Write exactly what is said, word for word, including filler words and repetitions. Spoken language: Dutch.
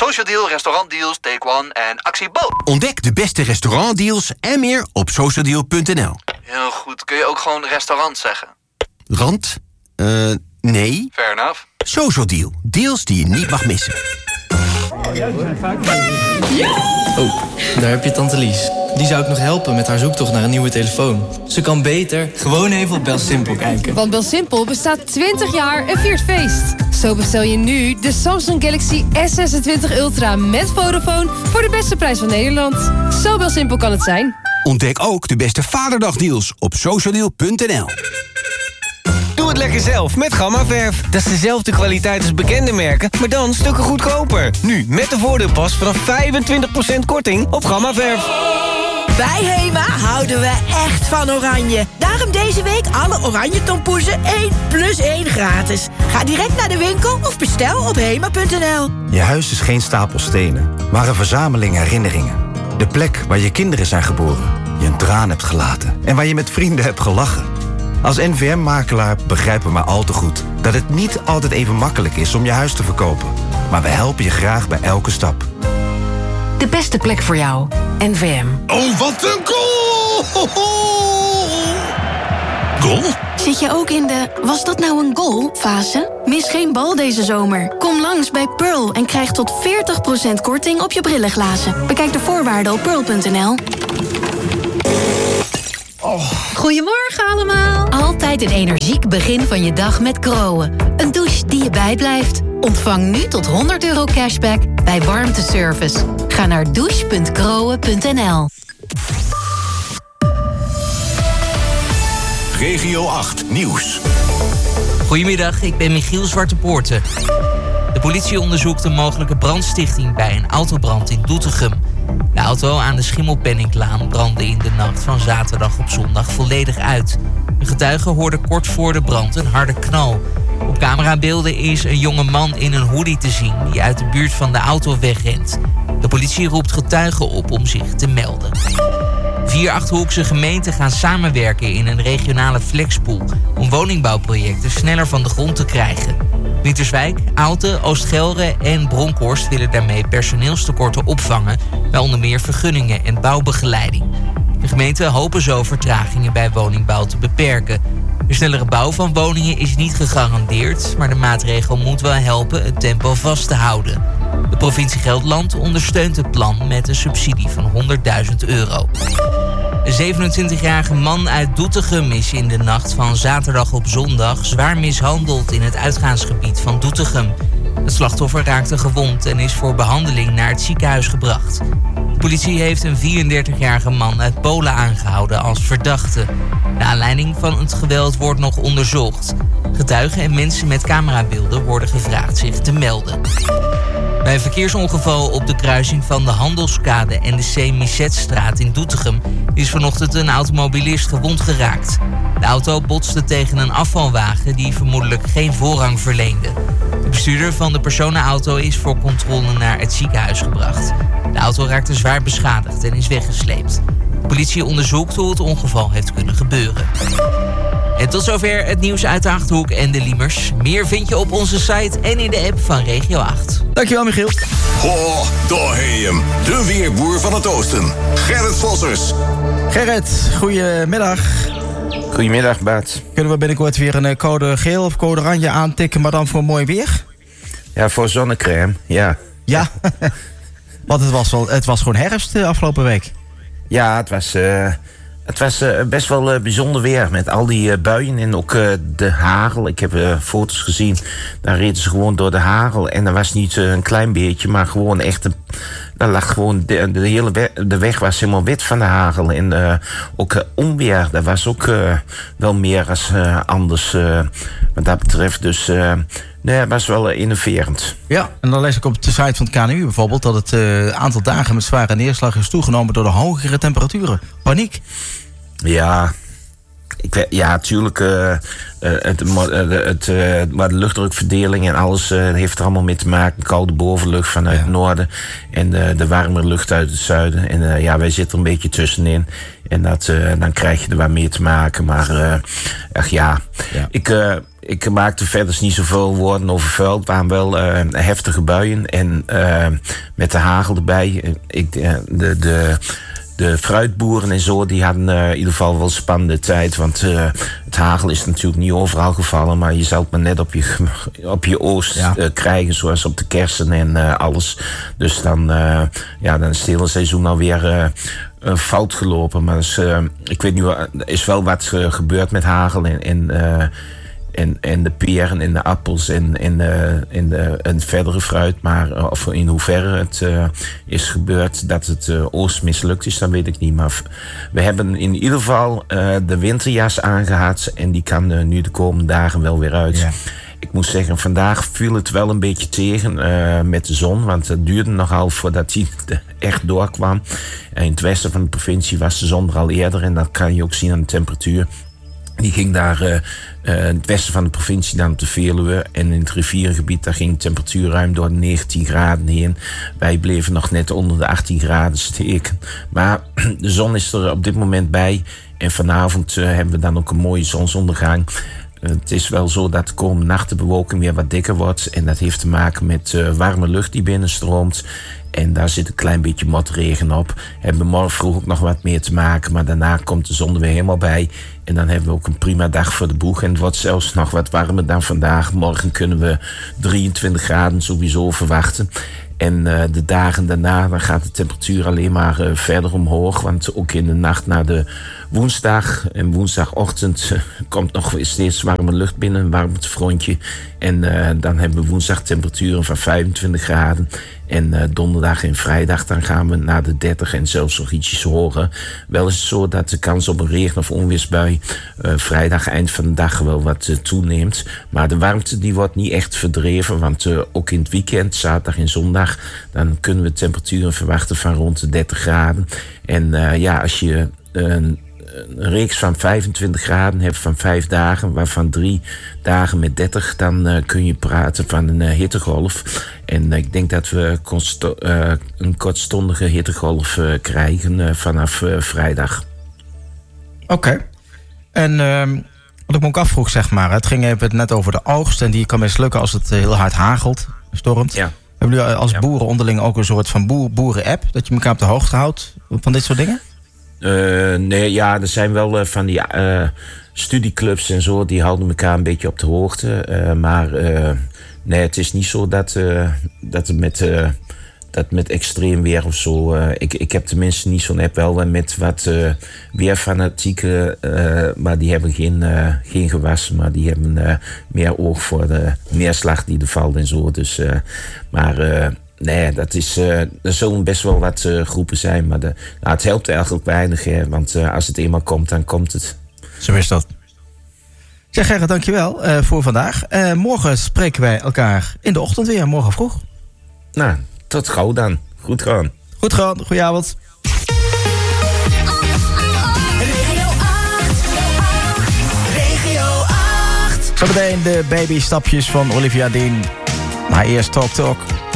Social Deal, restaurantdeals, Take One en Actie Bo. Ontdek de beste restaurantdeals en meer op socialdeal punt n l. Heel goed. Kun je ook gewoon restaurant zeggen? Rand? Uh, nee. Fair enough. Social Deal. Deals die je niet mag missen. Oh, daar heb je tante Lies. Die zou ik nog helpen met haar zoektocht naar een nieuwe telefoon. Ze kan beter gewoon even op BelSimpel kijken. Want BelSimpel bestaat twintig jaar en viert feest. Zo bestel je nu de Samsung Galaxy S zesentwintig Ultra met Vodafone voor de beste prijs van Nederland. Zo BelSimpel kan het zijn. Ontdek ook de beste Vaderdagdeals op socialdeal punt n l. Doe het lekker zelf met Gammaverf. Dat is dezelfde kwaliteit als bekende merken, maar dan stukken goedkoper. Nu met de voordeelpas vanaf vijfentwintig procent korting op Gammaverf. Bij Hema houden we echt van oranje. Daarom deze week alle oranje tompoezen één plus één gratis. Ga direct naar de winkel of bestel op hema punt n l. Je huis is geen stapel stenen, maar een verzameling herinneringen. De plek waar je kinderen zijn geboren, je een traan hebt gelaten en waar je met vrienden hebt gelachen. Als N V M-makelaar begrijpen we maar al te goed dat het niet altijd even makkelijk is om je huis te verkopen. Maar we helpen je graag bij elke stap. De beste plek voor jou. N V M. Oh, wat een goal! Goal? Zit je ook in de was dat nou een goal fase? Mis geen bal deze zomer. Kom langs bij Pearl en krijg tot veertig procent korting op je brillenglazen. Bekijk de voorwaarden op pearl punt n l. Oh. Goedemorgen allemaal. Altijd een energiek begin van je dag met Groen. Een douche die je bijblijft. Ontvang nu tot honderd euro cashback bij warmteservice. Ga naar douche punt groen punt n l. Regio acht Nieuws. Goedemiddag, ik ben Michiel Zwartepoorten. De politie onderzoekt een mogelijke brandstichting bij een autobrand in Doetinchem. De auto aan de Schimmelpenninglaan brandde in de nacht van zaterdag op zondag volledig uit. Een getuige hoorde kort voor de brand een harde knal. Op camerabeelden is een jonge man in een hoodie te zien die uit de buurt van de auto wegrent. De politie roept getuigen op om zich te melden. Vier Achterhoekse gemeenten gaan samenwerken in een regionale flexpool om woningbouwprojecten sneller van de grond te krijgen. Winterswijk, Aalten, Oost-Gelre en Bronkhorst willen daarmee personeelstekorten opvangen bij onder meer vergunningen en bouwbegeleiding. De gemeenten hopen zo vertragingen bij woningbouw te beperken. De snellere bouw van woningen is niet gegarandeerd, maar de maatregel moet wel helpen het tempo vast te houden. De provincie Gelderland ondersteunt het plan met een subsidie van honderdduizend euro. Een zevenentwintigjarige man uit Doetinchem is in de nacht van zaterdag op zondag zwaar mishandeld in het uitgaansgebied van Doetinchem. Het slachtoffer raakte gewond en is voor behandeling naar het ziekenhuis gebracht. De politie heeft een vierendertigjarige man uit Polen aangehouden als verdachte. De aanleiding van het geweld wordt nog onderzocht. Getuigen en mensen met camerabeelden worden gevraagd zich te melden. Bij een verkeersongeval op de kruising van de Handelskade en de C. Misetstraat in Doetinchem is vanochtend een automobilist gewond geraakt. De auto botste tegen een afvalwagen die vermoedelijk geen voorrang verleende. De bestuurder van de personenauto is voor controle naar het ziekenhuis gebracht. De auto raakte zwaar beschadigd en is weggesleept. De politie onderzoekt hoe het ongeval heeft kunnen gebeuren. En tot zover het nieuws uit de Achterhoek en de Liemers. Meer vind je op onze site en in de app van Regio acht. Dankjewel, Michiel. Ho, daar heet hem. De weerboer van het oosten. Gerrit Vossers. Gerrit, goedemiddag. Goedemiddag, Bart. Kunnen we binnenkort weer een code geel of code oranje aantikken, maar dan voor mooi weer? Ja, voor zonnecrème, ja. Ja, want het was, wel, het was gewoon herfst de afgelopen week. Ja, het was, uh, het was uh, best wel uh, bijzonder weer met al die uh, buien en ook uh, de hagel. Ik heb uh, foto's gezien, daar reden ze gewoon door de hagel. En dat was niet uh, een klein beetje, maar gewoon echt een... Daar lag gewoon de, de hele weg, de weg was helemaal wit van de hagel. En uh, ook uh, onweer, dat was ook uh, wel meer als uh, anders uh, wat dat betreft. Dus uh, nee, het was wel uh, innoverend. Ja, en dan lees ik op de site van het K N U bijvoorbeeld dat het uh, aantal dagen met zware neerslag is toegenomen door de hogere temperaturen. Paniek. Ja. Ik, ja, natuurlijk. Uh, het, het, uh, maar de luchtdrukverdeling en alles uh, heeft er allemaal mee te maken. Koude bovenlucht vanuit ja. het noorden en uh, de warme lucht uit het zuiden. En uh, ja, wij zitten er een beetje tussenin. En dat, uh, dan krijg je er wat mee te maken. Maar uh, ach ja, ja. Ik, uh, ik maakte verder niet zoveel woorden over vuil. Het waren wel uh, heftige buien. En uh, met de hagel erbij. Ik, uh, de, de, de fruitboeren en zo, die hadden uh, in ieder geval wel spannende tijd. Want uh, het hagel is natuurlijk niet overal gevallen. Maar je zou het maar net op je, op je oost ja. uh, krijgen. Zoals op de kersen en uh, alles. Dus dan, uh, ja, dan is het hele seizoen alweer... Uh, Uh, fout gelopen, maar is, uh, ik weet niet, er is wel wat uh, gebeurd met hagel en, en, uh, en, en de peren en de appels en, en, uh, en, de, en verdere fruit, maar uh, of in hoeverre het uh, is gebeurd dat het uh, oost mislukt is, dat weet ik niet. Maar we hebben in ieder geval uh, de winterjas aangehad en die kan uh, nu de komende dagen wel weer uit. Ja. Ik moet zeggen, vandaag viel het wel een beetje tegen uh, met de zon. Want het duurde nogal voordat hij echt doorkwam. En in het westen van de provincie was de zon er al eerder. En dat kan je ook zien aan de temperatuur. Die ging daar uh, uh, in het westen van de provincie dan op de Veluwe. En in het rivierengebied daar ging de temperatuur ruim door de negentien graden heen. Wij bleven nog net onder de achttien graden steken. Maar de zon is er op dit moment bij. En vanavond uh, hebben we dan ook een mooie zonsondergang. Het is wel zo dat de komende nacht de bewolking weer wat dikker wordt. En dat heeft te maken met uh, warme lucht die binnenstroomt. En daar zit een klein beetje motregen op. Hebben we morgen vroeg ook nog wat meer te maken. Maar daarna komt de zon er weer helemaal bij. En dan hebben we ook een prima dag voor de boeg. En het wordt zelfs nog wat warmer dan vandaag. Morgen kunnen we drieëntwintig graden sowieso verwachten. En uh, de dagen daarna dan gaat de temperatuur alleen maar uh, verder omhoog. Want ook in de nacht naar de woensdag en woensdagochtend uh, komt nog steeds warme lucht binnen. Een warmtefrontje. En uh, dan hebben we woensdag temperaturen van vijfentwintig graden. En uh, donderdag en vrijdag dan gaan we naar de dertig en zelfs nog ietsjes hoger. Wel is het zo dat de kans op een regen- of onweersbui uh, vrijdag eind van de dag wel wat uh, toeneemt. Maar de warmte die wordt niet echt verdreven. Want uh, ook in het weekend, zaterdag en zondag, dan kunnen we temperaturen verwachten van rond de dertig graden. En uh, ja, als je uh, een reeks van vijfentwintig graden hebt van vijf dagen, waarvan drie dagen met dertig, dan uh, kun je praten van een uh, hittegolf. En uh, ik denk dat we consto- uh, een kortstondige hittegolf uh, krijgen uh, vanaf uh, vrijdag. Oké. Okay. En uh, wat ik me ook afvroeg, zeg maar, het ging even net over de oogst en die kan mislukken als het heel hard hagelt, stormt. Ja. Hebben jullie als ja. boeren onderling ook een soort van boer- boeren-app, dat je elkaar op de hoogte houdt van dit soort dingen? Uh, nee, ja, er zijn wel uh, van die uh, studieclubs en zo, die houden elkaar een beetje op de hoogte. Uh, maar uh, nee, het is niet zo dat, uh, dat het met, uh, dat met extreem weer of zo. Uh, ik, ik heb tenminste niet zo'n app, wel met wat uh, weerfanatieken, uh, maar die hebben geen, uh, geen gewassen, maar die hebben uh, meer oog voor de neerslag die er valt en zo. Dus, uh, maar... Uh, Nee, dat is, uh, er zullen best wel wat uh, groepen zijn, maar de, nou, het helpt eigenlijk weinig, hè, want uh, als het eenmaal komt, dan komt het. Zo is dat. Zeg Gerrit, dankjewel uh, voor vandaag. Uh, morgen spreken wij elkaar in de ochtend weer, morgen vroeg. Nou, tot gauw dan. Goed gaan. Goed gaan, goedenavond. Zometeen de babystapjes van Olivia Dean. Maar eerst Talk Talk.